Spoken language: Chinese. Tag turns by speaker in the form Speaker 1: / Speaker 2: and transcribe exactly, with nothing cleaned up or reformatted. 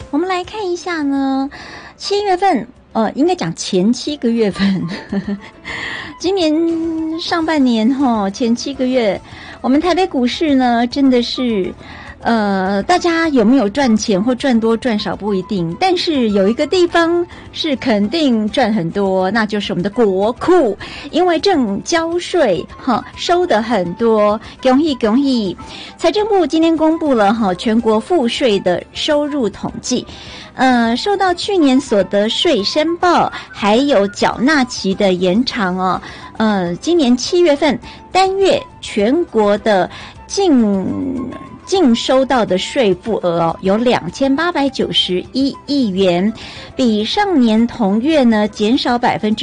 Speaker 1: 我们来看一下呢，七月份，呃，应该讲前七个月份，呵呵今年上半年哈，前七个月，我们台北股市呢，真的是。呃，大家有没有赚钱或赚多赚少不一定，但是有一个地方是肯定赚很多，那就是我们的国库，因为正交税哈，收的很多，恭喜恭喜！财政部今天公布了哈全国赋税的收入统计，呃，受到去年所得税申报还有缴纳期的延长哦，呃，今年七月份单月全国的净净收到的税负额哦，有两千八百九十一亿元，比上年同月呢减少百分之